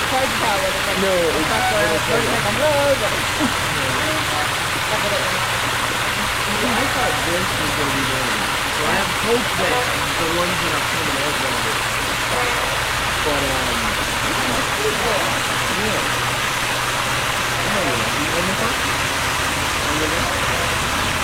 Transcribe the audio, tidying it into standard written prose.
hard power. No, it's Like a road. I thought this was going to be one. So I have hope that the ones that are coming out of it. But, yeah.